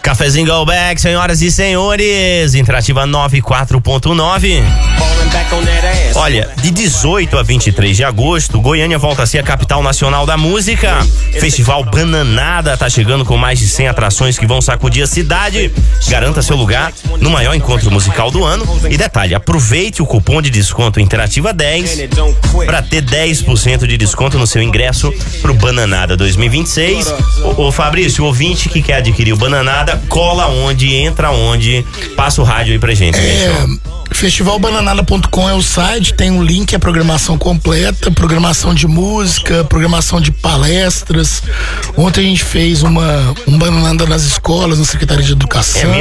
Cafezinho Go Back, senhoras e senhores, Interativa 94.9. Olha, de 18 a 23 de agosto, Goiânia volta a ser a capital nacional da música. Festival Bananada tá chegando com mais de 100 atrações que vão sacudir a cidade. Garanta seu lugar no maior encontro musical do ano. E detalhe, aproveite o cupom de desconto Interativa 10 para ter 10% de desconto no seu ingresso pro Bananada 2026. Ô Fabrício, o ouvinte que quer adquirir o Bananada, cola onde, entra onde, passa o rádio aí pra gente. Festivalbananada.com é o site, tem um link, a programação completa, programação de música, programação de palestras. Ontem a gente fez um Bananada nas escolas, na Secretaria de Educação.